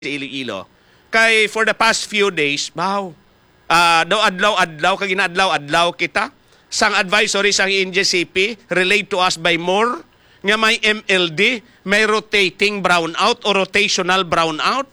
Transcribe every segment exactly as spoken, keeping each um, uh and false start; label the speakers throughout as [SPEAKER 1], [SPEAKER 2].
[SPEAKER 1] Iloilo. Kay for the past few days, wow, uh, daw adlaw-adlaw, kag ginaadlaw-adlaw kita, sang advisory sang N G C P, relayed to us by more, nga may M L D, may rotating brownout o rotational brownout.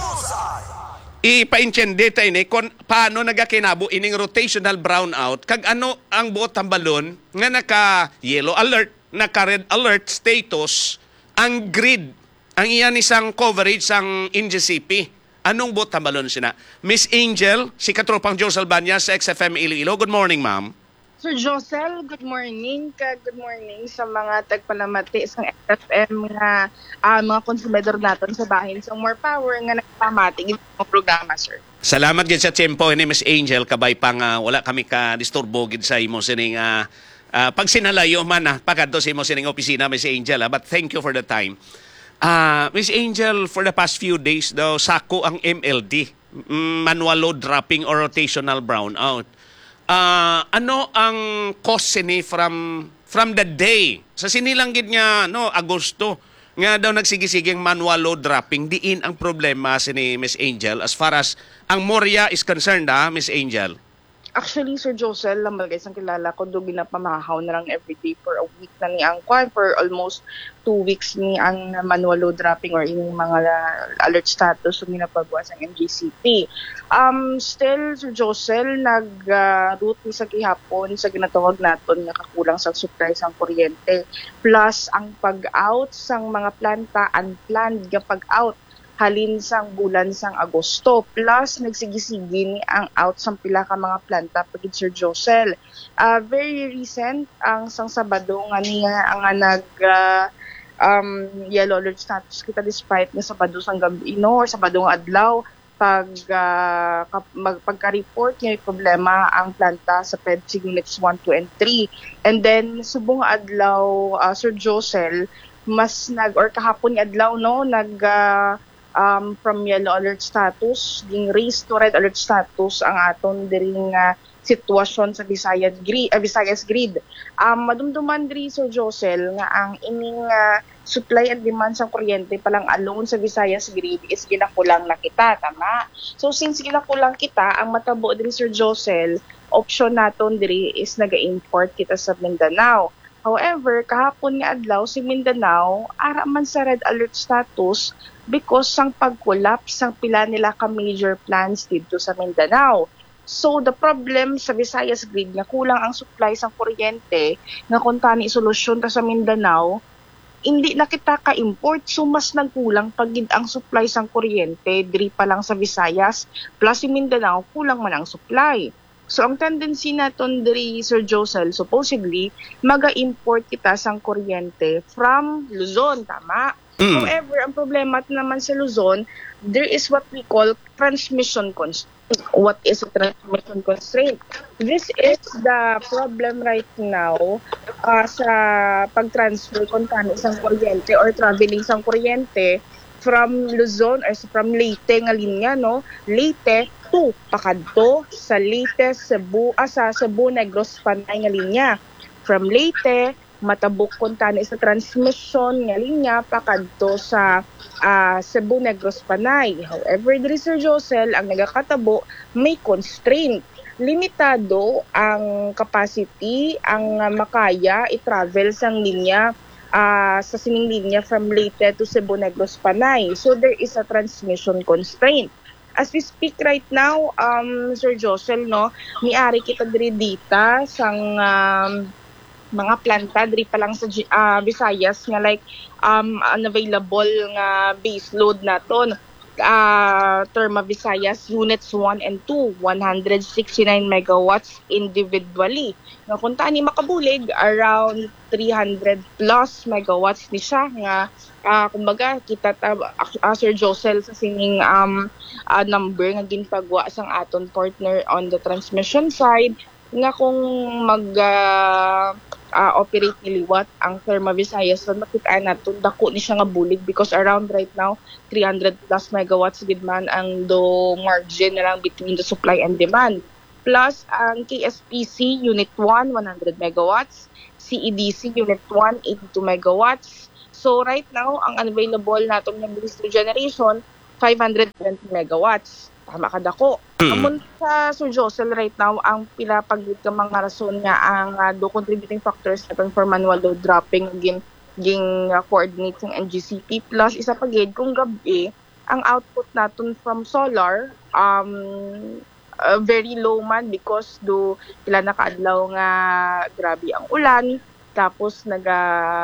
[SPEAKER 1] Ipa-intindi ta ini kung paano nagakinabo ining rotational brownout, kag ano ang buot ang balon, nga naka-yellow alert, naka-red alert status, ang grid, ang iyan isang coverage sang N G C P. Anong buot ang balon sina? Miss Angel, si katropang Joe Salbanya sa X F M Iloilo. Good morning, ma'am.
[SPEAKER 2] Sir Josel, good morning. Ka good morning sa mga tagpalamati sa X F M nga uh, mga konsumidor natin sa bahin. So more power nga nagpamati ng programa, sir.
[SPEAKER 1] Salamat gid sa tempo ni Miss Angel, kabay pang uh, wala kami ka disturbo gid sa imo sining uh, uh, pag sinalayo man uh, pagadto sa imo sining opisina, Miss Angel. Uh, but thank you for the time. Uh, Miss Angel, for the past few days daw, sako ang M L D, manual load dropping or rotational brownout. Uh, ano ang cause ni from from the day? Sa sinilanggit nga, no, Agosto, nga daw nagsigisiging manual load dropping, diin ang problema sini Miss Angel as far as ang Moria is concerned, ha, Miss Angel?
[SPEAKER 2] Actually, Sir Josel, lang guys, ang kilala ko, doon ginapamahaw na lang everyday for a week na ni ang kwan, for almost two weeks ni ang manual load dropping or yung mga alert status yung ginapagawa sa M G C P. Um, still, Sir Josel, nag-route uh, sa gihapon sa ginatawag natin na kakulang sa supply sa kuryente. Plus, ang pag-out sang mga planta, unplanned nga pag-out halin sang bulan sang Agosto, plus nagsigisigi ni ang out sang pila ka mga planta pagid Sir Josel. Uh, very recent ang sang Sabado nga niya ang nag uh, um, yellow alert status kita despite nga Sabado sang gabi no or Sabado nga adlaw pag uh, mag, pagka-report niya problema ang planta sa P E D C units one, two, and three. And then subong adlaw uh, Sir Josel mas nag or kahapon nga adlaw no nag uh, Um, from yellow alert status, ging raised to red alert status ang aton diring uh, sitwasyon sa Visayas grid, uh, Visayas grid. Um, madumduman diri Sir Josel nga ang ining uh, supply and demand sa kuryente palang alone sa Visayas grid is ginakulang na kita, tama? So since ginakulang kita, ang matabo diri Sir Josel, option naton diri is naga-import kita sa Mindanao. However, kahapon nga adlaw si Mindanao ara man sa red alert status because sang pag-collapse sang pila nila ka major plants dito sa Mindanao. So the problem sa Visayas grid nga kulang ang supply sang kuryente nga kung tani solusyon ta sa Mindanao, hindi na kita ka-import, so mas nagkulang pagid ang supply sang kuryente diri pa lang sa Visayas plus si Mindanao kulang man ang supply. So ang tendency naton diri Sir Josel, supposedly maga-import kita sang kuryente from Luzon, tama? Mm. However, ang problema naman sa Luzon, there is what we call transmission constraint. What is a transmission constraint? This is the problem right now uh, sa pag-transfer kung kano isang kuryente or traveling isang kuryente from Luzon or from Leyte nga linya, no? Leyte to pakadto sa Leyte, Cebu, ah, sa Cebu, Negros, Panay nga linya. From Leyte, matabok kung tani sa transmission nga linya pakadto sa uh, Cebu, Negros, Panay. However, diri Sir Josel, ang nagakatabo may constraint. Limitado ang capacity, ang uh, makaya i-travel sang linya Uh, sa sining linya from Leyte to Cebu, Negros, Panay. So there is a transmission constraint. As we speak right now, um, Sir Josel, no, niari kita diri dita sang um, mga planta diri pa lang sa uh, Visayas nga like um, unavailable nga base load naton. Uh, Terma Visayas units one and two, one hundred sixty-nine megawatts individually. Nga kung ni makabulig, around three hundred plus megawatts ni siya nga uh, kumbaga kita ta, uh, Sir Josel sa sining um, uh, number nga ginpagwa sang aton partner on the transmission side nga kung mag uh, uh, operate niliwat ang Terma Visayas so makita nato dako ni siya nga bulig because around right now three hundred plus megawatts gid man ang do margin na lang between the supply and demand. Plus ang K S P C Unit one, one hundred megawatts, C E D C Unit one, eighty-two megawatts. So right now, ang available natong ng generation five hundred twenty megawatts. Tama ka dako. Amon sa Sir Josel right now, ang pinapaglit ka mga rason nga ang uh, do contributing factors natin for manual load dropping gin ging uh, coordinate ng N G C P plus isa pa gid kung gabi ang output naton from solar um uh, very low man because do pila na kaadlaw nga grabe ang ulan tapos naga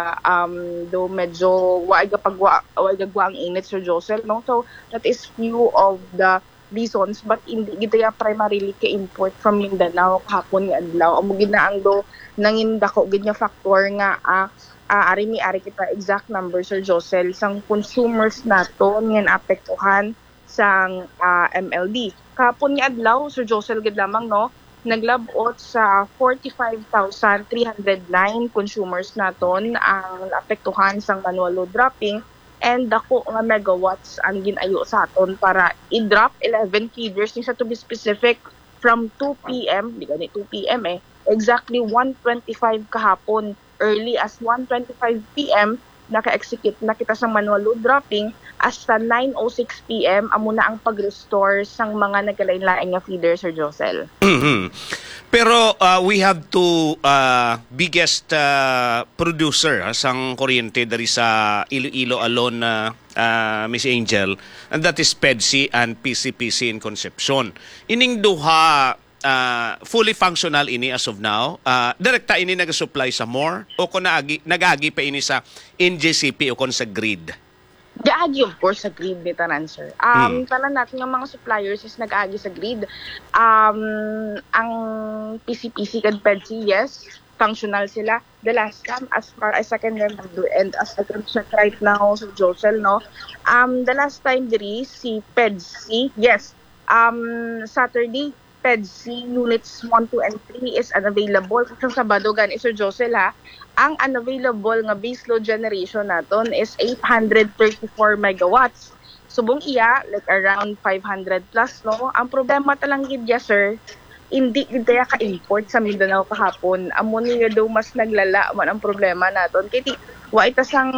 [SPEAKER 2] um do medyo waay gapagwa waay gagwa ang init Sir Josel no, so that is few of the reasons but hindi gitaya primarily ka import from Mindanao kahapon nga adlaw amo ginaang do nangindako gid nga factor nga uh, uh, ari mi ari kita exact number Sir Josel sang consumers nato nga naapektuhan sang uh, M L D kahapon nga adlaw Sir Josel gid lamang no naglabot sa forty-five thousand three hundred nine consumers naton ang naapektuhan sang manual load dropping and dako nga megawatts ang ginayo sa aton para i-drop eleven feeders sa to be specific from two p m di gani two p m eh exactly one twenty-five kahapon early as one twenty-five p m naka-execute na kita sa manual load dropping hasta nine oh six p m amo na ang pag-restore sang mga nagkalain-lain nga feeder Sir Josel.
[SPEAKER 1] Mm-hmm. Pero uh, we have two uh, biggest uh, producer uh, sang kuryente dari sa Iloilo alone na uh, uh, Miss Angel, and that is P E D C and P C P C in Concepcion. Ining duha uh, fully functional ini as of now. Uh, direkta ini nag-supply sa more o kung naagi, nag-agi pa ini sa N G C P o kung sa grid?
[SPEAKER 2] Nag-agi of course sa grid ni tanan sir. Um, hmm. Tanan natin ng mga suppliers is nag-agi sa grid. Um, ang P C P C and P E D C, yes, functional sila. The last time, as far as I can remember, and as I can check right now sa Josel, no, um, the last time diri si P E D C, yes, um, Saturday, P E D C units one, two, and three is unavailable. Kung Sabado gani, Sir Josel ha, ang unavailable nga baseload generation naton is eight hundred thirty-four megawatts. Subong iya, like around five hundred plus, no? Ang problema talang gid ya, sir, hindi gid kaya ka-import sa Mindanao kahapon. Amo niya daw mas naglala man ang problema naton. Kaya wa ita sang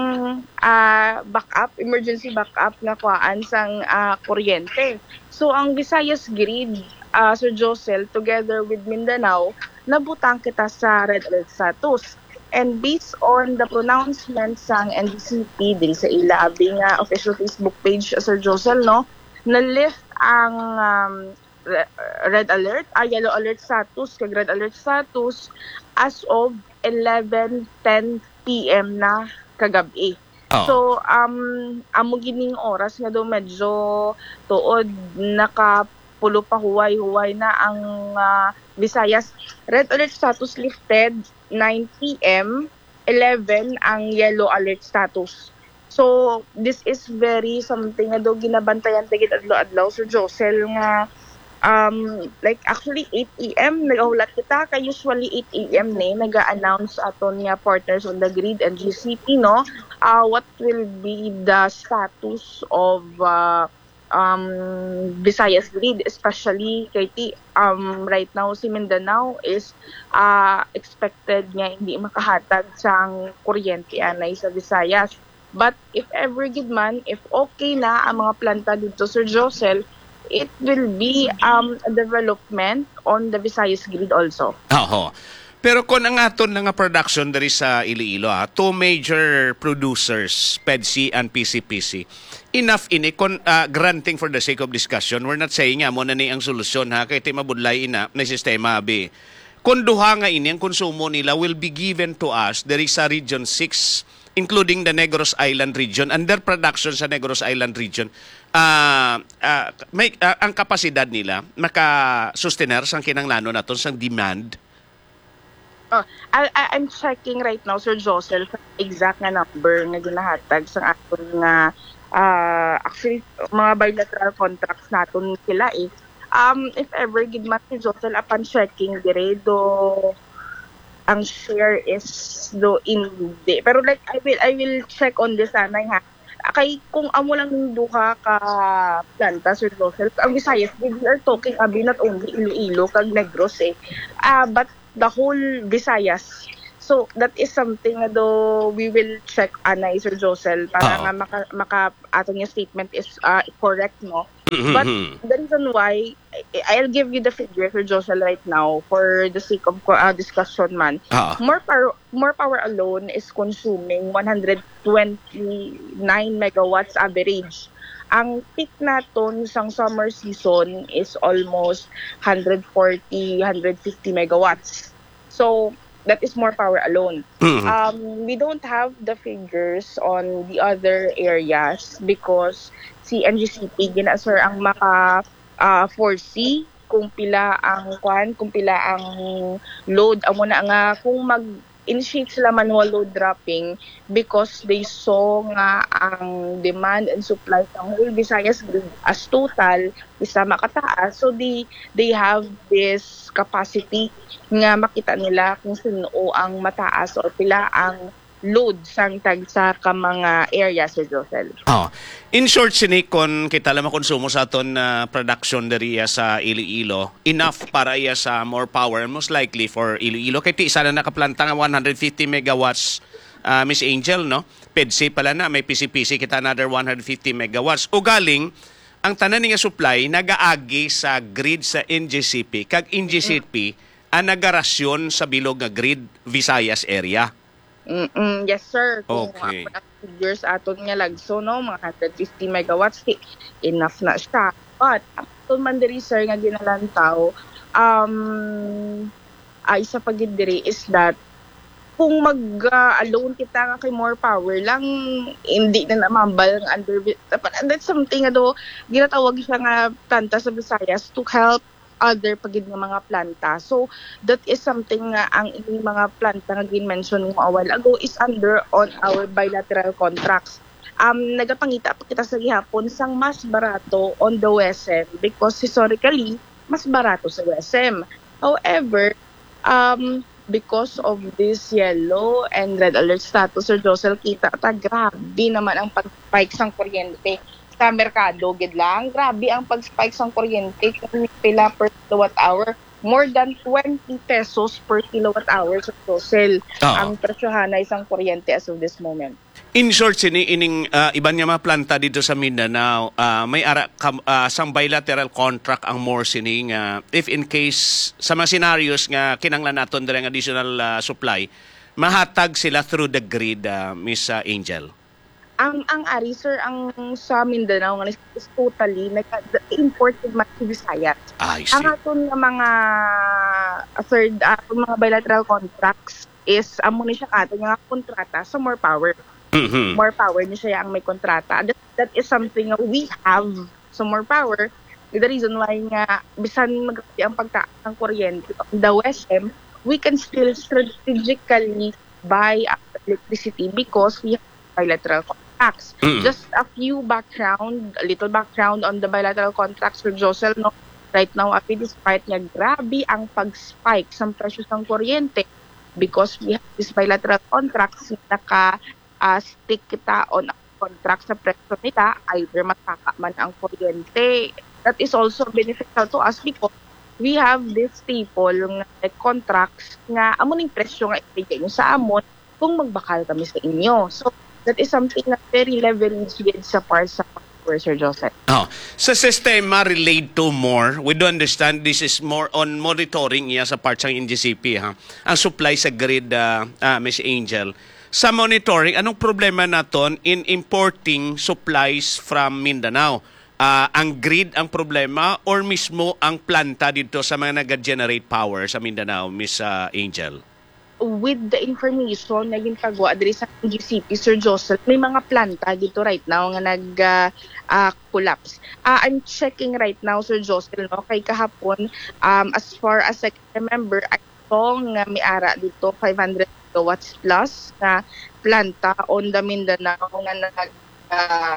[SPEAKER 2] uh, backup, emergency backup nga kuhaan sang uh, kuryente. So ang Visayas Grid, uh, Sir Josel, together with Mindanao, nabutang kita sa red alert status. And based on the pronouncement sang N G C P dili sa ila abi nga official Facebook page, Sir Josel, no, na-lift ang um, red alert, ah, yellow alert status, kag red alert status as of eleven ten p m na kagabi. Oh. So, um, amo gining oras nga do medyo tuod nakapulo pa huway-huway na ang uh, Visayas. Red alert status lifted nine p m, eleven ang yellow alert status. So, this is very something nga do ginabantayan tigit adlaw-adlaw Sir Josel nga um like actually eight a m nagahulat kita kay usually eight a m ni naga-announce aton nga partners on the grid and G C P, no, uh, what will be the status of uh, um Visayas Grid, especially kay ti um right now si Mindanao is uh, expected nga hindi makahatag sang kuryente anay sa Visayas. But if ever gid man, if okay na ang mga planta dito Sir Josel, it will be um, a development on the Visayas Grid also.
[SPEAKER 1] Oo. Pero kung ang aton nga production dari sa Iloilo, ha, two major producers, P E D C and P C P C, enough ini, kon, uh, granting for the sake of discussion, we're not saying nga mo na ni ang solusyon, ha, kaya tayo mabudlay ina na sistema, abi. Kung duha nga ini, ang konsumo nila will be given to us, there is a Region six, including the Negros Island region, and their production sa Negros Island region, uh, uh, may, uh, ang kapasidad nila, maka-sustener sang kinanglano naton sang demand.
[SPEAKER 2] Oh, I, I, I'm checking right now, Sir Josel, exact nga number nga ginahatag sa aton nga, uh, actually, mga bilateral contracts naton sila eh. Um, if ever, gid man, Sir Josel, upon checking, diredo, ang share is do hindi. Pero like, I will, I will check on this anay ha. Kay kung amo lang ng duha ka planta, Sir Josel, ang Visayas, we are talking abi not only Iloilo, kag Negros eh, uh, but the whole Visayas. So, So that is something nga do we will check anay Sir Josel para
[SPEAKER 1] Oo.
[SPEAKER 2] nga maka, maka aton yung statement is uh, correct no.
[SPEAKER 1] Mhm.
[SPEAKER 2] But the reason why I- I'll give you the figure Sir Josel right now for the sake of uh, discussion man.
[SPEAKER 1] Oo.
[SPEAKER 2] More power more power alone is consuming one hundred twenty-nine megawatts average. Ang peak naton sang summer season is almost one hundred forty, one hundred fifty megawatts. So that is more power alone.
[SPEAKER 1] Mhm.
[SPEAKER 2] Um, we don't have the figures on the other areas because si N G C P gina sir ang maka uh, foresee kung pila ang kwan, kung pila ang load amo na nga kung mag initiate sila manual load dropping because they saw nga ang demand and supply ng whole Visayas grid as total isa makataas, so they they have this capacity nga makita nila kung sino ang mataas o pila ang load sang tag sa ka mga area Sir Josel.
[SPEAKER 1] Oh. In short, sini kon kita lang makonsumo sa aton uh, production diri sa Iloilo, enough para iya sa more power, most likely for Iloilo. Kay ti isa na nakaplanta nga one hundred fifty megawatts, uh, Miss Angel, no? P E D C pala na, may P C P C kita another one hundred fifty megawatts. O galing, ang tanan nga supply, nagaagi sa grid sa N G C P, kag N G C P, ang nagarasyon sa bilog nga grid Visayas area.
[SPEAKER 2] Mm-mm, yes sir. Kung
[SPEAKER 1] Okay.
[SPEAKER 2] uh, figures aton nga lagso no, mga one hundred fifty megawatts di, enough na siya. But aton man diri sir nga ginalantaw, um ay isa pa gid diri is that kung mag-alone kita nga kay more power lang, hindi na namambal ang under that's something nga do ginatawag siya nga planta sa Visayas to help other pagid nga mga planta. So that is something nga ang ining mga planta nga gin-mention mo a while ago is under on our bilateral contracts. Um nagapangita pa kita sa gihapon sang mas barato on the W S M because historically mas barato sa W S M. However, um because of this yellow and red alert status Sir Josel, kita ta grabe naman ang pag-spike sang kuryente sa merkado gid lang. Grabe ang pag-spike sang kuryente kung pila per kilowatt hour, more than twenty pesos per kilowatt hour sa Josel
[SPEAKER 1] Oo.
[SPEAKER 2] ang presyohan na isang kuryente as of this moment.
[SPEAKER 1] In short, sini ining uh, iban nga mga planta dito sa Mindanao, uh, may ara kam, uh, sang bilateral contract ang more sini nga if in case sa mga scenarios nga kinanglan naton diri ang additional uh, supply, mahatag sila through the grid, uh, Miss uh, Angel.
[SPEAKER 2] Ang ang ari sir ang sa Mindanao nga is totally nag-imported man sa Visayas.
[SPEAKER 1] I see.
[SPEAKER 2] Ang aton nga mga uh, third aton mga bilateral contracts is amo ni siya kato nga kontrata sa more power.
[SPEAKER 1] Mhm.
[SPEAKER 2] More power ni siya ang may kontrata. That, that is something nga we have so more power. The reason why nga bisan magati ang pagtaas ng kuryente on the W S M, we can still strategically buy electricity because we have bilateral contracts.
[SPEAKER 1] Mm.
[SPEAKER 2] Just a few background, a little background on the bilateral contracts for Josel, no? Right now, api despite nga grabe ang pag-spike sa presyo ng kuryente because we have these bilateral contracts na naka uh, stick kita on a contract sa presyo nila, either mataka man ang kuryente. That is also beneficial to us because we have this staple nga like, contracts nga amo ning presyo nga ibigay nyo sa amon kung magbakal kami sa inyo. So, that is something na very leveraged with sa part sa power, Sir Joseph.
[SPEAKER 1] Oh, sa sistema relate to more, we do understand this is more on monitoring iya sa part ng N G C P, ha? Ang supply sa grid, uh, uh, Miss Angel. Sa monitoring, anong problema naton in importing supplies from Mindanao? Uh, ang grid ang problema or mismo ang planta dito sa mga nag-generate power sa Mindanao, Miss uh, Angel?
[SPEAKER 2] With the information na ginagawa diri sa N G C P, Sir Joseph, may mga planta dito right now nga nag-collapse. Uh, uh, I'm checking right now, Sir Joseph, no? Kay kahapon, um, as far as I can remember, I saw nga may ara dito five hundred megawatts plus na planta on the Mindanao nga nag uh,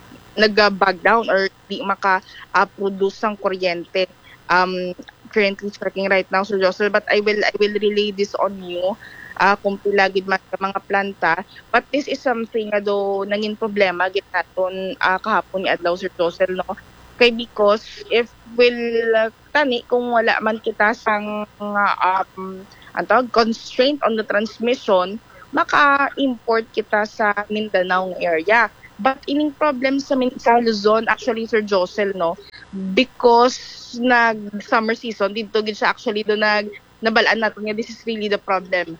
[SPEAKER 2] nag-bag down or di maka-produce uh, ng kuryente. Um, currently checking right now, Sir Joseph, but I will I will relay this on you uh, kung pila gid man ka mga planta. But this is something nga do nangin problema gid naton uh, kahapon ni adlaw, Sir Joseph, no? Kay because if will uh, tani kung wala man kita sang uh, um, ang tawag, constraint on the transmission, maka-import kita sa Mindanao area. But ining problem sa, Min- sa Luzon, actually, Sir Josel, no? Because nag-summer season, dito gid siya actually do nag nabalaan nato nga, this is really the problem.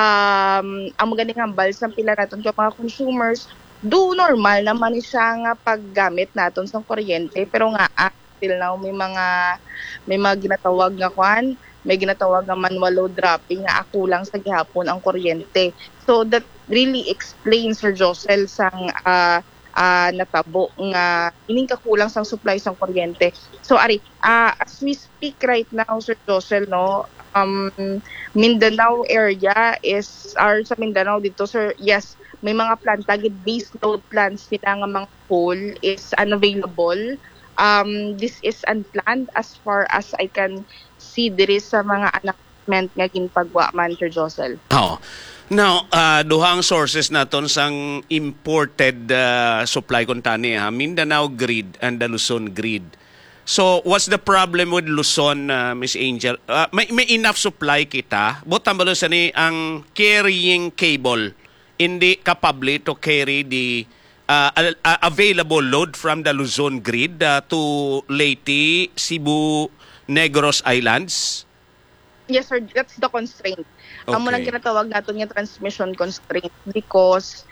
[SPEAKER 2] Um, ang magaling hambal sa pila naton ka mga consumers, do normal naman siya nga paggamit naton sa kuryente, pero nga ah, till now may mga may mga ginatawag nga kwan, may ginatawag nga manual load dropping nga ako lang sa gihapon ang kuryente. So that really explains, Sir Josel, sang uh, uh, natabo nga ining kakulang sang supply sang kuryente. So ari, uh, as we speak right now, Sir Josel, no, um, Mindanao area is, or sa Mindanao dito, sir, yes, may mga planta, gid base load plants sila nga mga coal is unavailable. Um, this is unplanned as far as I can see there is sa mga announcement nga ginpagwa man, Sir Josel.
[SPEAKER 1] Oh. Now, uh, duhang sources naton sang imported uh, supply kuntani ha, Mindanao grid and the Luzon grid. So, what's the problem with Luzon, uh, Miss Angel? Uh, may, may enough supply kita, but tambalo sa ni ang carrying cable hindi capable to carry the uh, uh, available load from the Luzon grid uh, to Leyte, Cebu, Negros Islands?
[SPEAKER 2] Yes, sir. That's the constraint.
[SPEAKER 1] Okay.
[SPEAKER 2] Ang munang ginatawag natin yung transmission constraint because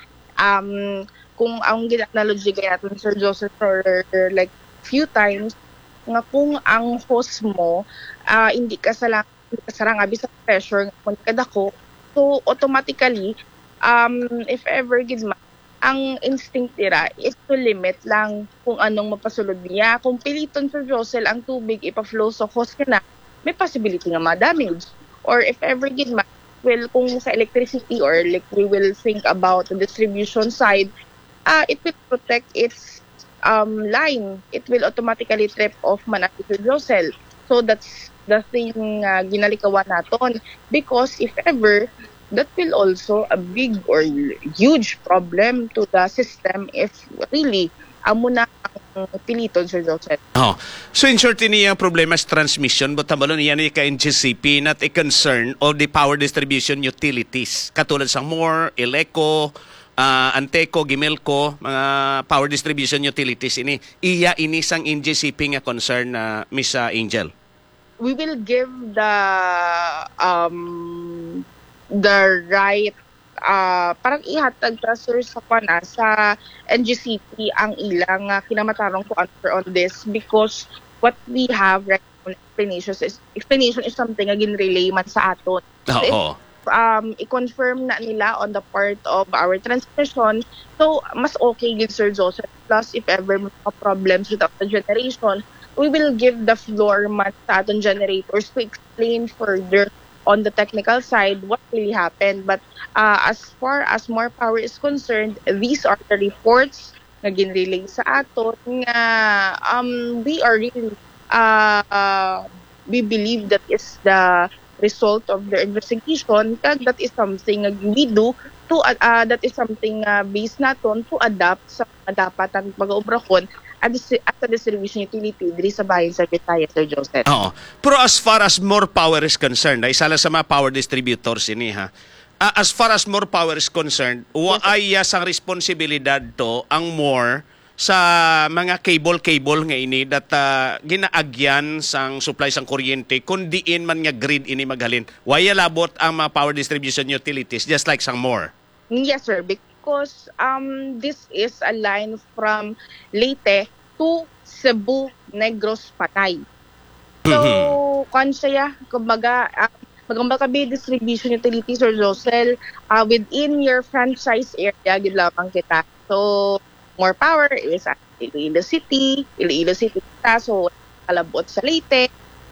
[SPEAKER 2] um, kung ang ginanalogy kaya natin, Sir Joseph, for like few times, nga kung ang host mo, uh, hindi ka salang, hindi ka sarang abi sa pressure, kung kadako, so automatically, um, if ever gid ma, ang instinct nila is to limit lang kung anong mapasulod niya. Kung piliton, Sir Josel, ang tubig ipa-flow sa host ka na, may possibility nga ma-damage. Or if ever gid ma, well, kung sa electricity or like we will think about the distribution side, uh, it will protect its um, line. It will automatically trip off man ang Sir Josel. So that's the thing uh, ginalikawan naton. Because if ever, that will also a big or huge problem to the system if really amo na ang piliton, Sir Joseph.
[SPEAKER 1] Oh. So in short, ini ang problema sa transmission, but tambalo niya ni ka N G C P not a concern of the power distribution utilities. Katulad sa M O R, Eleco, uh, Anteco, Gimelco, mga power distribution utilities ini. Iya ini sang N G C P nga concern na uh, Miss uh, Angel.
[SPEAKER 2] We will give the um the right uh, parang ihatag ta, sir, sa pana sa N G C P ang ilang uh, kinamatarong to answer on this because what we have right now explanation is explanation is something again relay man sa aton. So
[SPEAKER 1] oh,
[SPEAKER 2] if, um i-confirm na nila on the part of our transmission, so mas okay gid, Sir Joseph. Plus if ever may problems with the generation, we will give the floor man sa aton generators to explain further on the technical side what really happened. But uh, as far as more power is concerned, these are the reports na ginrelay sa aton nga um, we are really uh, uh, we believe that is the result of their investigation, kag that is something nga we do to uh, that is something uh, based naton to adapt sa dapat ang pag-obrahon at the, at the distribution utility diri sa bayan sa Bitaya, Sir Joseph.
[SPEAKER 1] Oo. Pero as far as more power is concerned, ay isa lang sa mga power distributors ini ha. Uh, as far as more power is concerned, wa ay sang responsibilidad to ang more sa mga cable-cable nga ini that uh, ginaagyan sang supply sang kuryente kundi in man nga grid ini maghalin. Waya labot ang mga power distribution utilities just like sang more.
[SPEAKER 2] Yes, sir. Because um, this is a line from Leyte to Cebu, Negros, Panay. So, mm-hmm. kung siya, kumbaga, uh, magambakabi distribution utilities or Josel, uh, within your franchise area, gid lamang kita. So, more power is at Iloilo City, Iloilo City kita, so kalabot sa Leyte,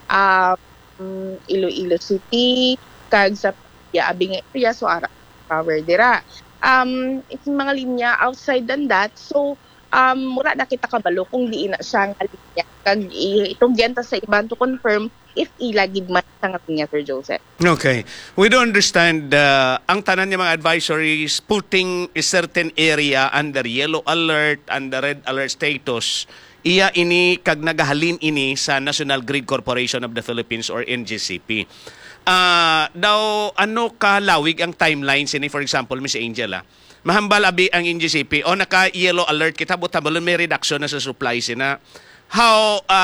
[SPEAKER 2] um, Iloilo City, kag sa Abing area, so ara power dira. Um, it's mga linya outside than that, so um, mura na kita kabalo kung di na siya nga linya. Kag itong genta sa iban to confirm if ilagid man sa nga linya, Sir Joseph.
[SPEAKER 1] Okay. We do understand uh, ang tanan niya mga advisories putting a certain area under yellow alert, under red alert status. Iya ini kag nagahalin ini sa National Grid Corporation of the Philippines or N G C P. ah, daw ano kalawig ang timeline sini for example Miss Angel ah. Mahambal abi ang N G C P o naka yellow alert kita but may reduction na sa supply sina. How ah,